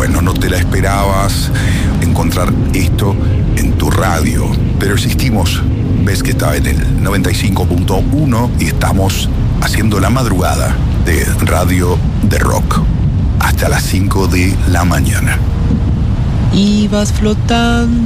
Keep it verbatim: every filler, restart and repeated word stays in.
bueno, no te la esperabas encontrar esto en tu radio, pero existimos. Ves que está en el noventa y cinco punto uno y estamos haciendo la madrugada de Radio de Rock hasta las cinco de la mañana. Ibas flotando